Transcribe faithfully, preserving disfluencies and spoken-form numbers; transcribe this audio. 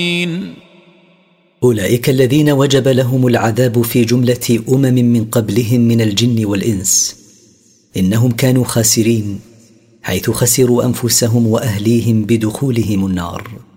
أولئك الذين وجب لهم العذاب في جملة أمم من قبلهم من الجن والإنس، إنهم كانوا خاسرين، حيث خسروا أنفسهم وأهليهم بدخولهم النار.